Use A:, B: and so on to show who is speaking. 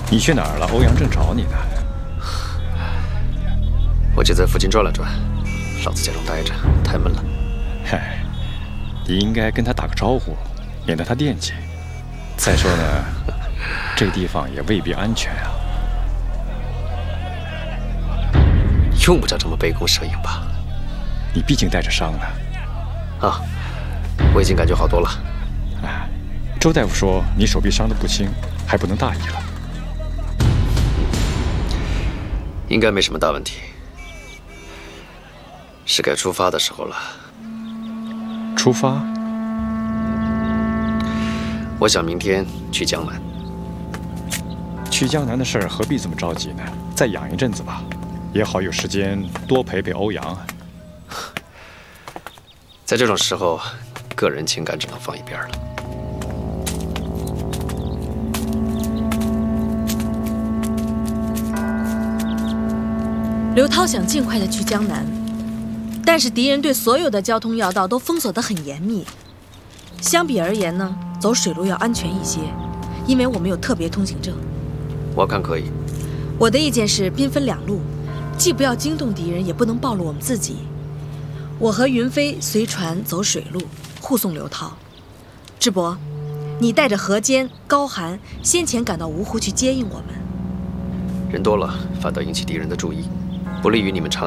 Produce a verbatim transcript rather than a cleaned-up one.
A: 你去哪儿了？欧阳正找你呢。
B: 我就在附近转了转，老子家中待着太闷了。
A: 嗨，你应该跟他打个招呼，免得他惦记。再说呢，这地方也未必安全啊。
B: 用不着这么杯弓蛇影吧？
A: 你毕竟带着伤呢。
B: 啊，我已经感觉好多了。
A: 哎，周大夫说你手臂伤得不轻，还不能大意了。
B: 应该没什么大问题，是该出发的时候了。
A: 出发？
B: 我想明天去江南。
A: 去江南的事儿何必这么着急呢？再养一阵子吧，也好有时间多陪陪欧阳。
B: 在这种时候，个人情感只能放一边了。
C: 刘涛想尽快的去江南，但是敌人对所有的交通要道都封锁得很严密。相比而言呢，走水路要安全一些，因为我们有特别通行证。
B: 我看可以。
C: 我的意见是兵分两路，既不要惊动敌人，也不能暴露我们自己。我和云飞随船走水路，护送刘涛。智伯，你带着何坚、高寒先前赶到芜湖去接应我们。
B: 人多了，反倒引起敌人的注意，不利于你们长